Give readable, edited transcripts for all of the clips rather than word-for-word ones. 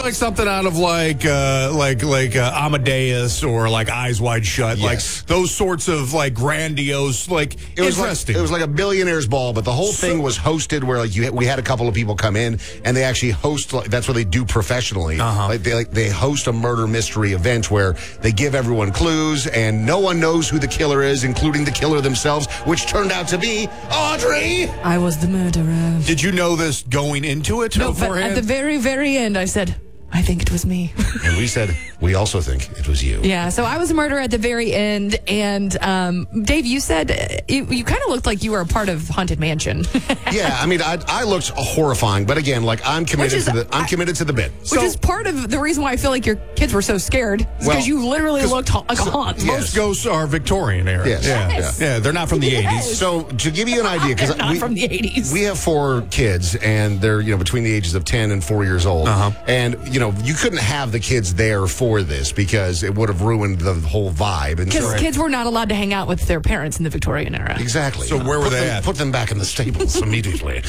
like something out of like Amadeus or like Eyes Wide Shut, like those sorts of like grandiose, like interesting. It was like a billionaire's ball, but the whole thing was hosted where like we had a couple of people come in and they actually host. Like, that's what they do professionally. They host a murder mystery event where they give everyone clues and no one knows who the killer is, including the killer themselves, which turned out to be Audrey. I was the murderer. Did you know this going into it? No, but at the very, very end, I said, I think it was me. And we said, we also think it was you. Yeah, so I was a murderer at the very end. And Dave, you said you kind of looked like you were a part of Haunted Mansion. Yeah, I mean, I looked horrifying, but again, like I'm committed to the bit. Which is part of the reason why I feel like your kids were so scared, because you literally looked like a haunt. Most ghosts are Victorian era. Yes. Yeah, they're not from the 80s. So to give you an idea, because not from the 80s. We have 4 kids, and they're between the ages of 10 and 4 years old, and you couldn't have the kids there for this because it would have ruined the whole vibe. Because kids were not allowed to hang out with their parents in the Victorian era. Exactly. So where were they at? Put them back in the stables immediately.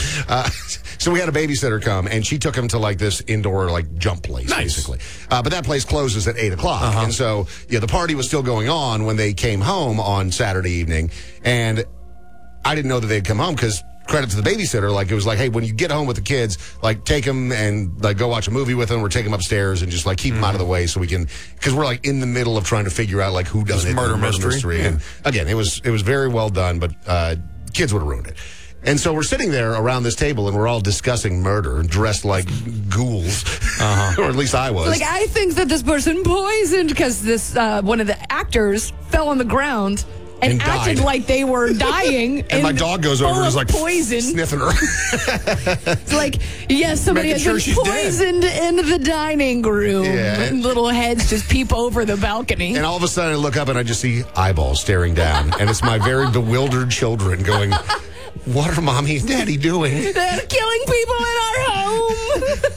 So we had a babysitter come, and she took him to like this indoor like jump place, basically. But that place closes at 8 o'clock, and so the party was still going on when they came home on Saturday evening, and I didn't know that they'd come home because. Credit to the babysitter, like it was like, hey, when you get home with the kids, like take them and like go watch a movie with them, or take them upstairs and just like keep them out of the way so we can, because we're like in the middle of trying to figure out like who does it, murder mystery. And again, it was very well done, but kids would have ruined it. And so we're sitting there around this table and we're all discussing murder, dressed like ghouls, or at least I was. Like, I think that this person poisoned because this one of the actors fell on the ground. And acted like they were dying. And my dog goes over and is like poison. Sniffing her. It's like, yes, somebody has been poisoned in the dining room. Yeah. And little heads just peep over the balcony. And all of a sudden I look up and I just see eyeballs staring down. And it's my very bewildered children going, what are Mommy and Daddy doing? They're killing people in our home.